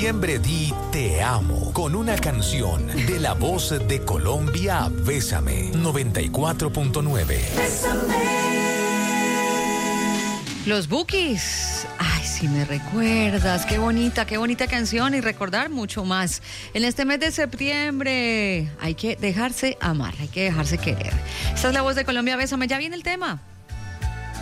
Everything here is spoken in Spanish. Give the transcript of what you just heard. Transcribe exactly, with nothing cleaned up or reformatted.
septiembre di te amo con una canción de la voz de Colombia, Bésame, noventa y cuatro punto nueve. Los Bukis. Ay, si me recuerdas, qué bonita, qué bonita canción y recordar mucho más. En este mes de septiembre hay que dejarse amar, hay que dejarse querer. Esta es la voz de Colombia, Bésame, ya viene el tema.